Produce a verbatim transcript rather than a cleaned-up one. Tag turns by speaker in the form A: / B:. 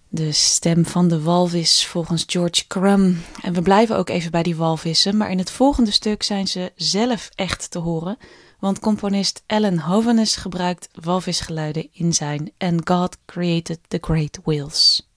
A: De stem van de walvis volgens George Crumb. En we blijven ook even bij die walvissen, maar in het volgende stuk zijn ze zelf echt te horen, want componist Alan Hovhaness gebruikt walvisgeluiden in zijn And God Created the Great Whales.